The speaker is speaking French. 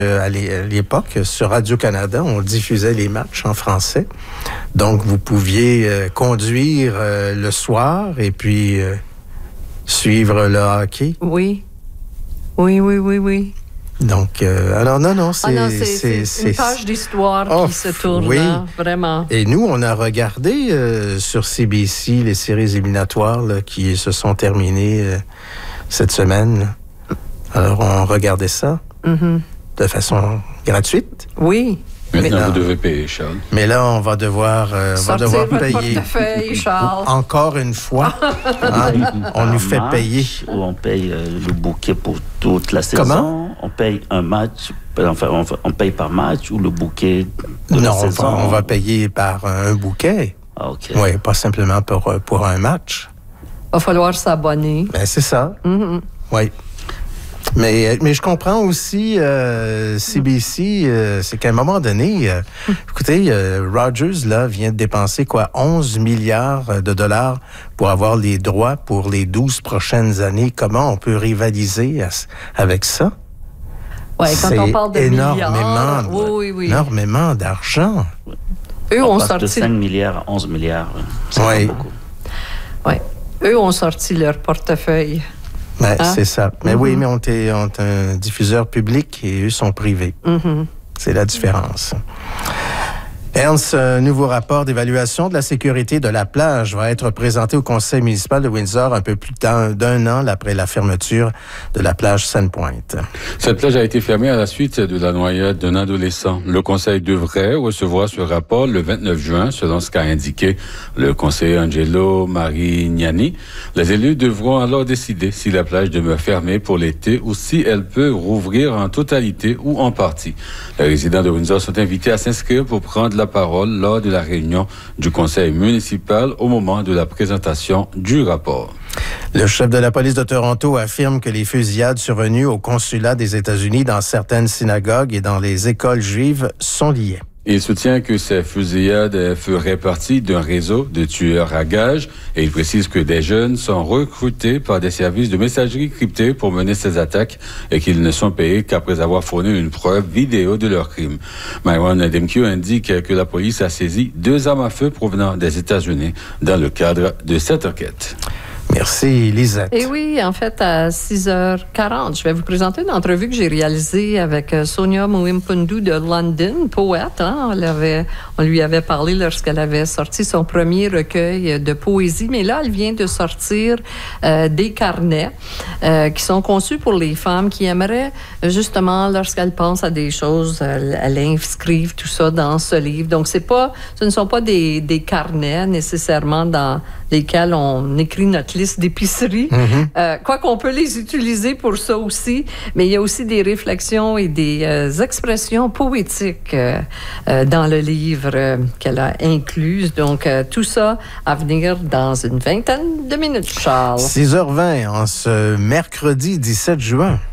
à l'époque, sur Radio-Canada, on diffusait les matchs en français. Donc, vous pouviez conduire le soir et puis suivre le hockey. Oui. Donc, alors non, c'est une page d'histoire qui se tourne, oui. Vraiment. Et nous, on a regardé sur CBC les séries éliminatoires là, qui se sont terminées cette semaine. Alors, on regardait ça de façon gratuite. Oui. Maintenant, vous devez payer, Charles. Mais là, on va devoir sortir votre payer. Portefeuille, Charles. Encore une fois, on nous fait payer. Ou on paye le bouquet pour toute la saison. Comment? On paye un match, enfin, on paye par match ou le bouquet de la saison. Non, on va payer par un bouquet. Ah, OK. Oui, pas simplement pour un match. Va falloir s'abonner. Ben, c'est ça. Oui. Mais je comprends aussi CBC, c'est qu'à un moment donné, écoutez, Rogers là vient de dépenser 11 milliards de dollars pour avoir les droits pour les 12 prochaines années. Comment on peut rivaliser avec ça? Oui, quand on parle de énormément, oui. énormément d'argent. Eux on ont passe sorti de 5 milliards à 11 milliards. C'est pas beaucoup. Oui. Eux ont sorti leur portefeuille. Ouais, c'est ça. Mais oui, mais on est un diffuseur public et eux sont privés. C'est la différence. Ernst, un nouveau rapport d'évaluation de la sécurité de la plage va être présenté au conseil municipal de Windsor un peu plus d'un an après la fermeture de la plage Sandpoint. Cette plage a été fermée à la suite de la noyade d'un adolescent. Le conseil devrait recevoir ce rapport le 29 juin, selon ce qu'a indiqué le conseiller Angelo Marignani. Les élus devront alors décider si la plage demeure fermée pour l'été ou si elle peut rouvrir en totalité ou en partie. Les résidents de Windsor sont invités à s'inscrire pour prendre la parole lors de la réunion du conseil municipal au moment de la présentation du rapport. Le chef de la police de Toronto affirme que les fusillades survenues au consulat des États-Unis dans certaines synagogues et dans les écoles juives sont liées. Il soutient que ces fusillades feraient partie d'un réseau de tueurs à gages et il précise que des jeunes sont recrutés par des services de messagerie cryptée pour mener ces attaques et qu'ils ne sont payés qu'après avoir fourni une preuve vidéo de leur crime. Myron Demkiw indique que la police a saisi 2 armes à feu provenant des États-Unis dans le cadre de cette enquête. Merci, Lisette. Et oui, en fait, à 6h40, je vais vous présenter une entrevue que j'ai réalisée avec Sonia Mwimpundu de London, poète. On lui avait parlé lorsqu'elle avait sorti son premier recueil de poésie, mais là, elle vient de sortir des carnets qui sont conçus pour les femmes qui aimeraient, justement, lorsqu'elles pensent à des choses, elles inscrivent tout ça dans ce livre. Donc, ce ne sont pas des carnets nécessairement dans lesquels on écrit notre liste d'épicerie. Quoi qu'on peut les utiliser pour ça aussi, mais il y a aussi des réflexions et des expressions poétiques dans le livre qu'elle a incluses. Donc, tout ça à venir dans une vingtaine de minutes, Charles. 6h20, en ce mercredi 17 juin.